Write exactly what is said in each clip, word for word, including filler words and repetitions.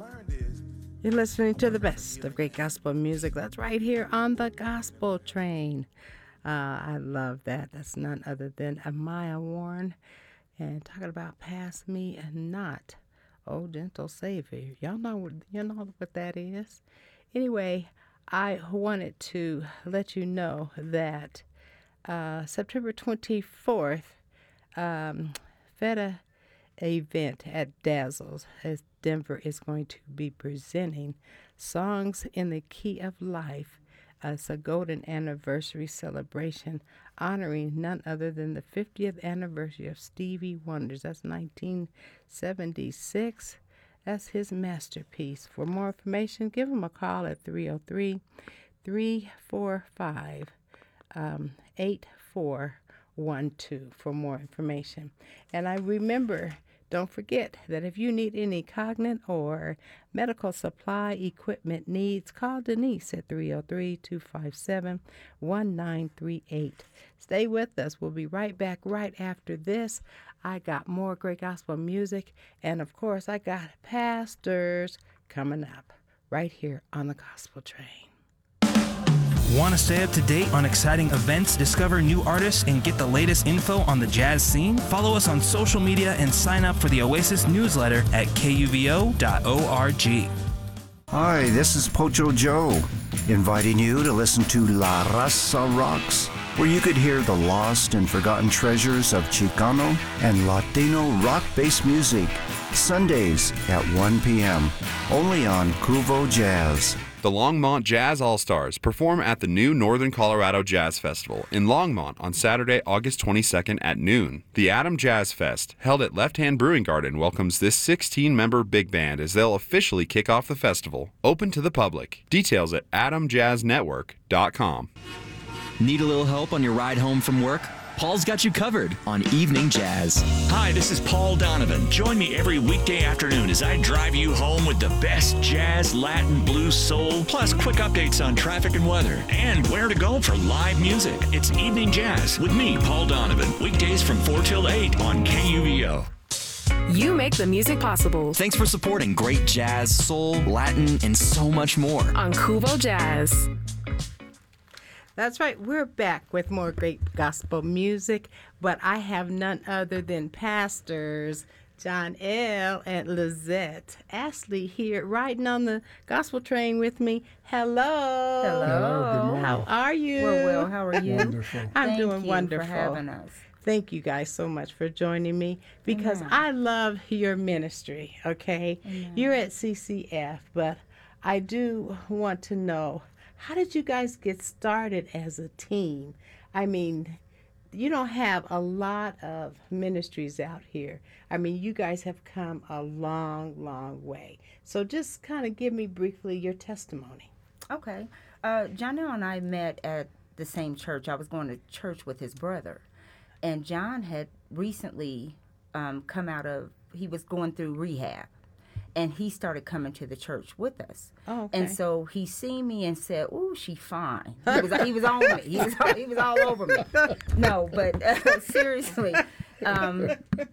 You're listening to the best of great gospel music. That's right here on the Gospel Train. Uh, I love that. That's none other than Amaya Warren. And talking about Pass Me and Not. Oh, Gentle Savior. Y'all know what, you know what that is? Anyway, I wanted to let you know that uh, September twenty-fourth, um, Feta event at Dazzles as Denver is going to be presenting Songs in the Key of Life. Uh, it's a golden anniversary celebration honoring none other than the fiftieth anniversary of Stevie Wonder's. That's nineteen seventy-six. That's his masterpiece. For more information, give him a call at three oh three, three four five, eight four one two for more information. And I remember, don't forget that if you need any cognate or medical supply equipment needs, call Denise at three oh three, two five seven, one nine three eight. Stay with us. We'll be right back right after this. I got more great gospel music. And, of course, I got pastors coming up right here on the Gospel Train. Want to stay up to date on exciting events, discover new artists, and get the latest info on the jazz scene? Follow us on social media and sign up for the Oasis newsletter at K U V O dot org. Hi, this is Pocho Joe, inviting you to listen to La Raza Rocks, where you could hear the lost and forgotten treasures of Chicano and Latino rock-based music, Sundays at one p.m., only on Cuvo Jazz. The Longmont Jazz All-Stars perform at the new Northern Colorado Jazz Festival in Longmont on Saturday, August twenty-second at noon. The Adam Jazz Fest, held at Left Hand Brewing Garden, welcomes this sixteen-member big band as they'll officially kick off the festival. Open to the public. Details at adam jazz network dot com. Need a little help on your ride home from work? Paul's got you covered on Evening Jazz. Hi, this is Paul Donovan. Join me every weekday afternoon as I drive you home with the best jazz, Latin, blues, soul, plus quick updates on traffic and weather, and where to go for live music. It's Evening Jazz with me, Paul Donovan, weekdays from four till eight on K U V O. You make the music possible. Thanks for supporting great jazz, soul, Latin, and so much more on Cuvo Jazz. That's right. We're back with more great gospel music, but I have none other than pastors John L. and Lizette Ashley here riding on the gospel train with me. Hello. Hello. Hello. Good morning. How are you? We're well. How are you? Wonderful. I'm Thank doing you wonderful. For having us. Thank you guys so much for joining me because Amen. I love your ministry, okay? Amen. You're at C C F, but I do want to know, how did you guys get started as a team? I mean, you don't have a lot of ministries out here. I mean, you guys have come a long, long way. So just kind of give me briefly your testimony. Okay. Uh, Jonell and I met at the same church. I was going to church with his brother. And John had recently um, come out of, he was going through rehab. And he started coming to the church with us. Oh, okay. And so he seen me and said, "Ooh, she fine." He was, he was on me. He was, he was all over me. No, but uh, seriously, um,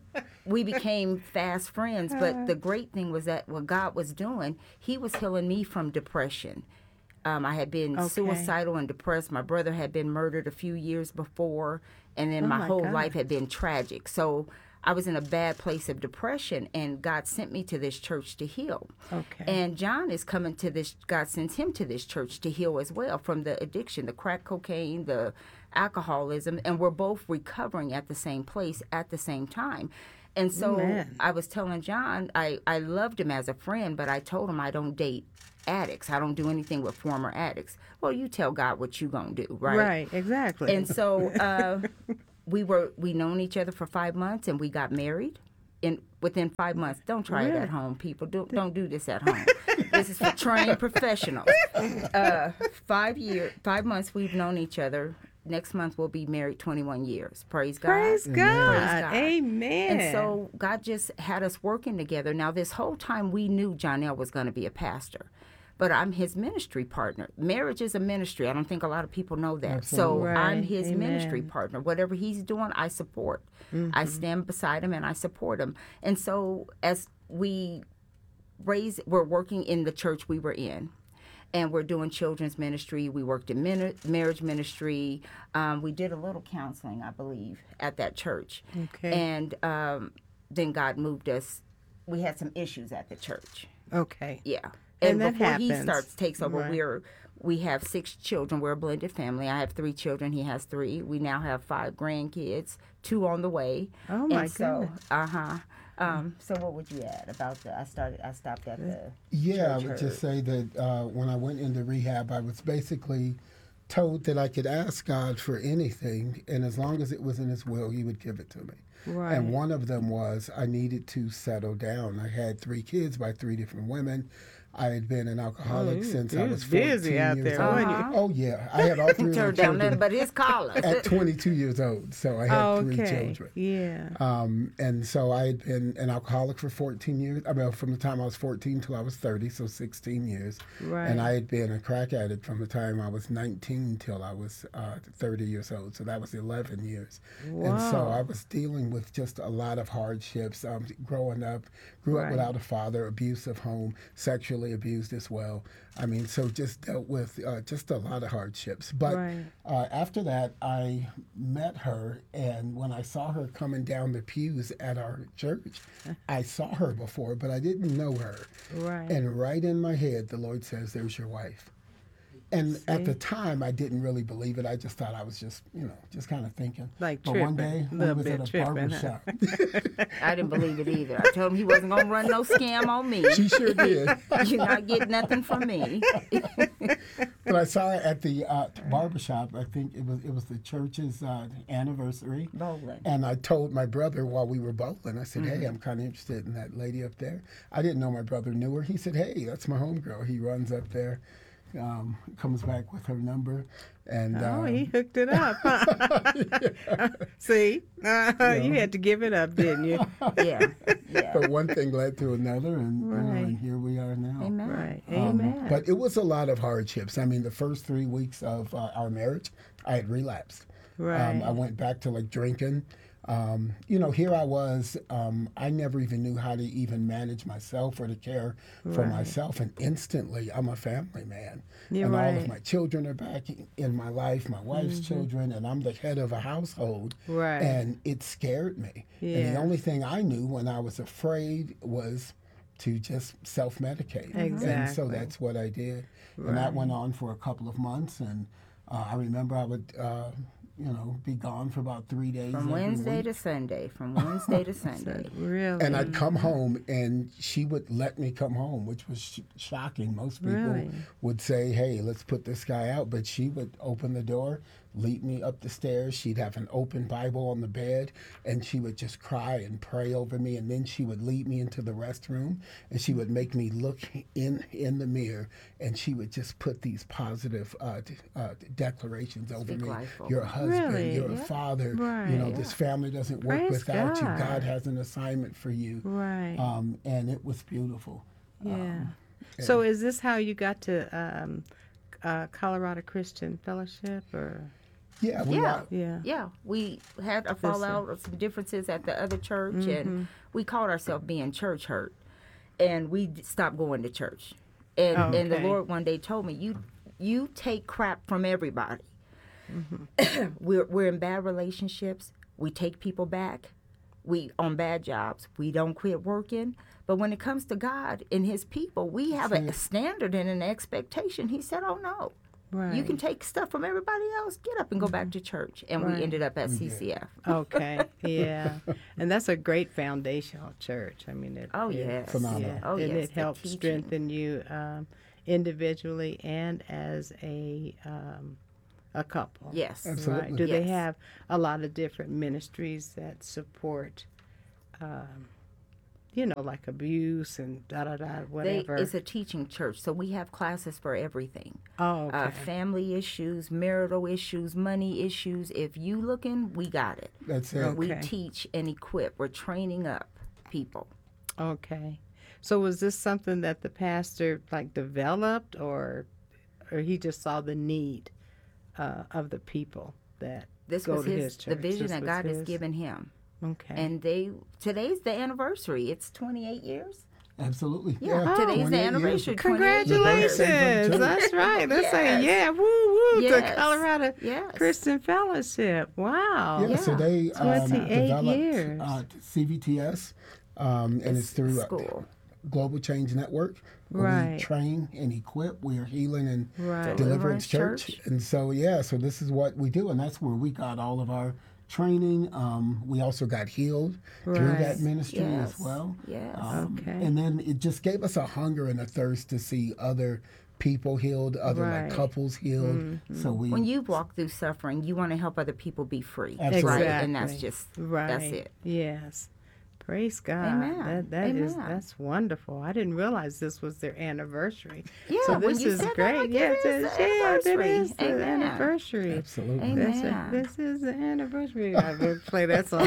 we became fast friends. But the great thing was that what God was doing, he was healing me from depression. Um, I had been Okay. suicidal and depressed. My brother had been murdered a few years before, and then Oh, my, my whole God. life had been tragic. So I was in a bad place of depression, and God sent me to this church to heal. Okay. And John is coming to this, God sends him to this church to heal as well from the addiction, the crack cocaine, the alcoholism, and we're both recovering at the same place at the same time. And so Amen. I was telling John, I, I loved him as a friend, but I told him I don't date addicts. I don't do anything with former addicts. Well, you tell God what you gonna do, right? Right, exactly. And so uh, we were we known each other for five months, and we got married. In within five months. Don't try Really? it at home, people. Don't don't do this at home. This is for trained professionals. Uh, five year, five months we've known each other. Next month we'll be married twenty-one years. Praise God. Praise God. Praise God. Amen. And so God just had us working together. Now this whole time we knew Jonell was going to be a pastor. But I'm his ministry partner. Marriage is a ministry. I don't think a lot of people know that. Absolutely. So Right. I'm his Amen. ministry partner. Whatever he's doing, I support. Mm-hmm. I stand beside him and I support him. And so as we raised, we're working in the church we were in. And we're doing children's ministry. We worked in min- marriage ministry. Um, we did a little counseling, I believe, at that church. Okay. And um, then God moved us. We had some issues at the church. Okay. Yeah. And that before he happens. starts takes over, Right. we're we have six children. We're a blended family. I have three children. He has three. We now have five grandkids, two on the way. Oh my and so, goodness. uh huh. Um, so what would you add about the? I started. I stopped at the. Yeah, I church would herd. just say that uh, when I went into rehab, I was basically told that I could ask God for anything, and as long as it was in His will, He would give it to me. Right. And one of them was I needed to settle down. I had three kids by three different women. I had been an alcoholic you- since you I was was fourteen busy out years there, old. wasn't you? Oh yeah, I had all three of my Turned down nothing children but his collar. at twenty-two years old. So I had three Okay. children. Yeah. Um, and so I had been an alcoholic for fourteen years. I mean, from the time I was fourteen till I was thirty, so sixteen years. Right. And I had been a crack addict from the time I was nineteen till I was uh, thirty years old. So that was eleven years. And so Wow. I was dealing with just a lot of hardships. Um, growing up, grew up Right. without a father, abusive home, sexually abused as well. I mean, so just dealt with uh, just a lot of hardships. But Right. uh, after that, I met her, and when I saw her coming down the pews at our church, I saw her before, but I didn't know her. Right. And right in my head, the Lord says, "There's your wife." And at the time, I didn't really believe it. I just thought I was just, you know, just kind of thinking. Like but one tripping. day, we Little was bit at a tripping, barber huh? shop. I didn't believe it either. I told him he wasn't gonna run no scam on me. She sure did. You're not getting nothing from me. But I saw her at the uh, barber shop. I think it was it was the church's uh, anniversary. Bowling. And I told my brother while we were bowling, I said, Mm-hmm. "Hey, I'm kind of interested in that lady up there." I didn't know my brother knew her. He said, "Hey, that's my homegirl." He runs up there, um, comes back with her number, and Oh, um, he hooked it up. Huh? See, uh, you had to give it up, didn't you? Yeah. Yeah. but one thing led to another, and, you know, Right. and here we are now. Amen. Right. Um, Amen. But it was a lot of hardships. I mean, the first three weeks of uh, our marriage, I had relapsed. Right. Um, I went back to like drinking. Um, you know, here I was. Um, I never even knew how to even manage myself or to care for Right. myself. And instantly, I'm a family man. You're and all right. of my children are back in my life, my wife's Mm-hmm. children, and I'm the head of a household. Right. And it scared me. And Yeah. the only thing I knew when I was afraid was to just self-medicate. And so Exactly. that's what I did. And that went on for a couple of months. And uh, I remember I would, uh, you know, be gone for about three days. From every Wednesday week. to Sunday. From Wednesday to Sunday. Really? And I'd come home, and she would let me come home, which was sh- shocking. Most people Really? would say, "Hey, let's put this guy out," but she would open the door, lead me up the stairs. She'd have an open Bible on the bed, and she would just cry and pray over me. And then she would lead me into the restroom, and she would make me look in in the mirror, and she would just put these positive uh, d- uh, declarations over Speak me. life over You're a me. husband. Really? You're a Yeah. father. You know, Right. this family doesn't work Praise without you. God. God has an assignment for you. Right. Um, and it was beautiful. Yeah. So is this how you got to um, uh, Colorado Christian Fellowship, or? Yeah, we Yeah. are- Yeah. Yeah, we had a fallout or some differences at the other church, Mm-hmm. and we called ourselves being church hurt, and we d- stopped going to church. And and the Okay. Lord one day told me, "You you take crap from everybody. Mm-hmm. we're we're in bad relationships. We take people back. We on bad jobs. We don't quit working. But when it comes to God and His people, we have a, a standard and an expectation." He said, "Oh no." Right. You can take stuff from everybody else. Get up and go back to church. And Right. we ended up at C C F. Okay. Yeah. And that's a great foundational church. I mean, it. Oh, it- yes. Phenomenal. Yeah. Oh, and yes, it the helps teaching. strengthen you um, individually and as a um, a couple. Yes. Absolutely. Right. Do they Yes. have a lot of different ministries that support, um, you know, like abuse and da da da They, whatever? it's a teaching church, so we have classes for everything. oh, okay. Uh, family issues, marital issues, money issues. If you looking, we got it. That's it. We Okay. teach and equip. We're training up people. Okay. So was this something that the pastor like developed, or or he just saw the need uh, of the people that This go was to his, his church? the vision This that was God has his? given him. Okay. And they today's the anniversary. It's twenty-eight years. Absolutely. Yeah, Yeah. today's the twenty-eight years. anniversary. Congratulations. twenty-eight. That's right. Let's say, Yes. yeah, woo woo to Yes. Colorado Yes. Christian Fellowship. Wow. Yeah, so they um, twenty-eight developed years. uh, C V T S, um, and it's, through uh, school. Global Change Network. Where Right. We train and equip. We are Healing and Right. Deliverance Deliverance Church. Church. And so, yeah, so this is what we do. And that's where we got all of our training. Um, we also got healed through Right. that ministry Yes. as well. Yes. Um, Okay. And then it just gave us a hunger and a thirst to see other people healed, other Right. like couples healed. So we When you walk through suffering, you want to help other people be free. Absolutely. Right? And that's Exactly. just, Right. that's it. Yes. Praise God. Amen. That that is Amen. that's wonderful. I didn't realize this was their anniversary. Yeah, so when this you is said that, great. like, yeah, it is this- the yeah, that anniversary. is the Amen. anniversary. absolutely. Amen. This, is- this is the anniversary. I will play that song.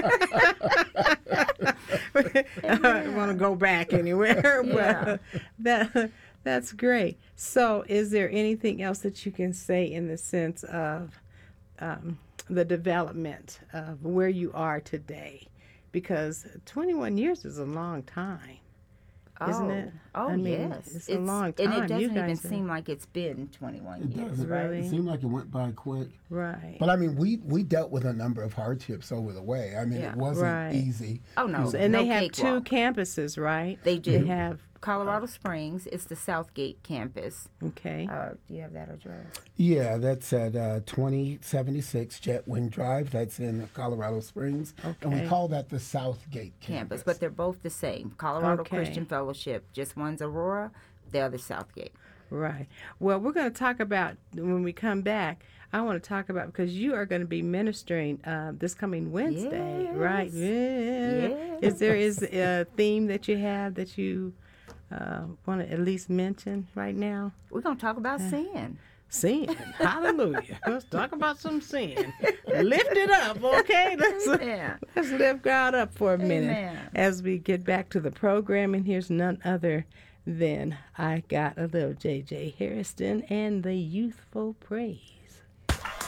I don't want to go back anywhere, Yeah. but that that's great. So, is there anything else that you can say in the sense of um, the development of where you are today? Because twenty-one years is a long time. Isn't oh. it? Oh, I mean, yes. it's a long time. And it You doesn't even guys are- seem like it's been twenty-one It years. does. It, Really? it seemed like it went by quick. Right. But I mean, we we dealt with a number of hardships over the way. I mean, Yeah. it wasn't Right. easy. Oh, no. And no they have two cakewalk. campuses, right? They do. They have, Colorado Springs is the Southgate campus. okay. Uh, do you have that address? Yeah, that's at uh, twenty seventy-six Jet Wing Drive. That's in Colorado Springs. And Okay. we call that the Southgate campus. Campus, but they're both the same. Colorado Okay. Christian Fellowship. Just one's Aurora, the other Southgate. Right. Well, we're going to talk about when we come back. I want to talk about because you are going to be ministering uh, this coming Wednesday, right? Yes. Yeah. Is there is a theme that you have that you uh, want to at least mention right now? We're going to talk about sin. Sin. Hallelujah. Let's talk about some sin. Lift it up, okay? Let's, Amen. let's lift God up for a minute Amen. as we get back to the program. And here's none other than I Got a Little J J Harrison and the Youthful Praise.